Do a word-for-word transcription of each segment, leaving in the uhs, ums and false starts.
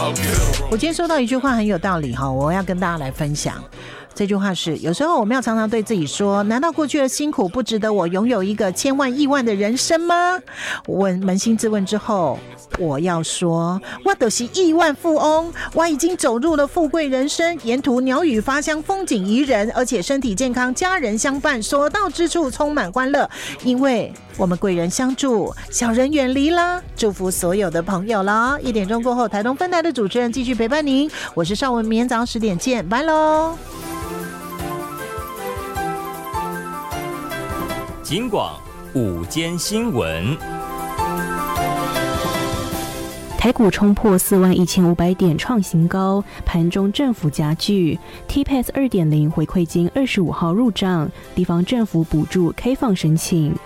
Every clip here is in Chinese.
我今天收到一句话很有道理哈，我要跟大家来分享。这句话是：有时候我们要常常对自己说，难道过去的辛苦不值得我拥有一个千万亿万的人生吗？我扪心自问之后，我要说，我就是亿万富翁，我已经走入了富贵人生，沿途鸟语发香，风景宜人，而且身体健康，家人相伴，所到之处充满欢乐，因为我们贵人相助，小人远离啦。祝福所有的朋友啦！一点钟过后，台东分台的主持人继续陪伴您，我是邵文，明天早上十点见，拜喽。 警广午间新闻， 台股冲破四万一千五百点创新高，盘中振幅加剧。T P A S 二点零 回馈金二十五号入账，地方政府补助开放申请。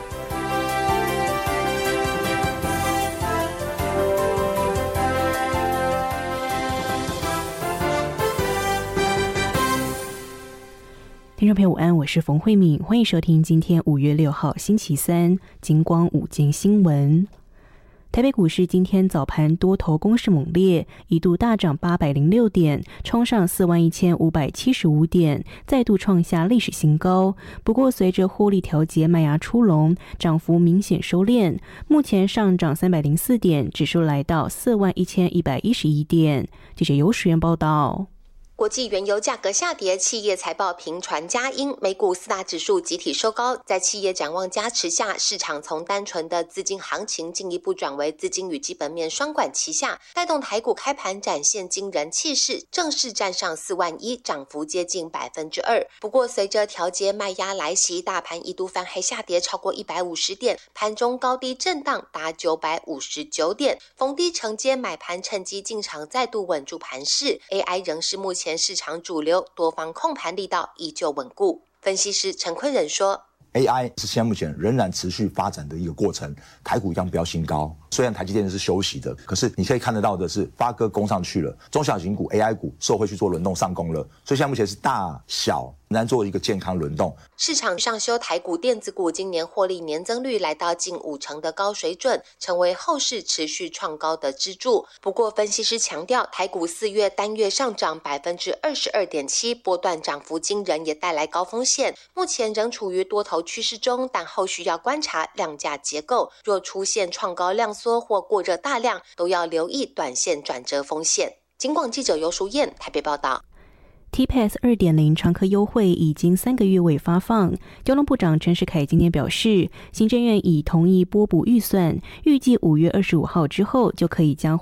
听众朋友午安，我是冯慧敏，欢迎收听今天五月六号星期三警广午间新闻。台北股市今天早盘多头攻势猛烈，一度大涨八百零六点，冲上四万一千五百七十五点，再度创下历史新高。不过随着获利调节卖压出笼，涨幅明显收敛，目前上涨三百零四点，指数来到四万一千一百一十一点。记者尤时源报道。 国际原油价格下跌，企业财报频传佳音，美股四大指数集体收高。在企业展望加持下，市场从单纯的资金行情进一步转为资金与基本面双管齐下，带动台股开盘展现惊人气势，正式站上四万一，涨幅接近百分之二。不过，随着调节卖压来袭，大盘一度翻黑下跌超过一百五十点，盘中高低震荡达九百五十九点，逢低承接买盘，趁机进场再度稳住盘势。A I 仍是目前市场主流，多方控盘力道依旧稳固。分析师陈坤仁说 A I 是现在目前仍然持续发展的一个过程，台股将飙新高。虽然台积电是休息的，可是你可以看得到的是，发哥攻上去了，中小型股 A I 股受惠去做轮动上攻了，所以现在目前是大小仍然做一个健康轮动。 市场上修台股电子股今年获利年增率来到近五成的高水准，成为后市持续创高的支柱。不过分析师强调，台股四月单月上涨百分之二十二点七，波段涨幅惊人，也带来高风险。目前仍处于多头趋势中，但后续要观察量价结构，若出现创高量缩或过热大量，都要留意短线转折风险。警广记者尤淑燕台北报道。 T P A S 二点零 常客优惠已经三个月未发放，交通部长陈时凯今天表示，行政院已同意拨补预算，预计五月二十五号之后就可以将